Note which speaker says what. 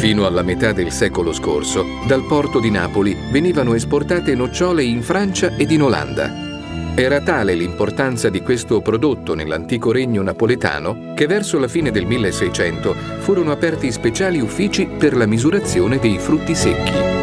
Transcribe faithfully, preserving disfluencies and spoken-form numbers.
Speaker 1: Fino alla metà del secolo scorso, dal porto di Napoli venivano esportate nocciole in Francia ed in Olanda. Era tale l'importanza di questo prodotto nell'antico regno napoletano che verso la fine del milleseicento furono aperti speciali uffici per la misurazione dei frutti secchi.